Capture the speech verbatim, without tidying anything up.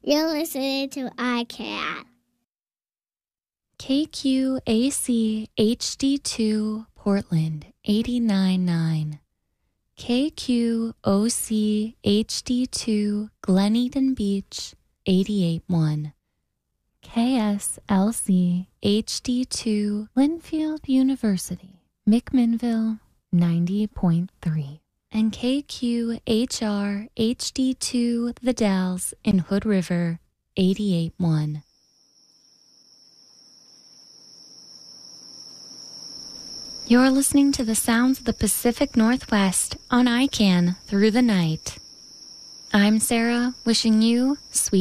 You're listening to iCat. K Q A C H D two Portland eighty-nine point nine. K Q O C H D two Glen Eden Beach eighty-eight point one. K S L C H D two Linfield University McMinnville ninety point three. And K Q H R H D two The Dalles in Hood River eighty-eight point one. You're listening to the sounds of the Pacific Northwest on I CAN Through the Night. I'm Sarah, wishing you sweet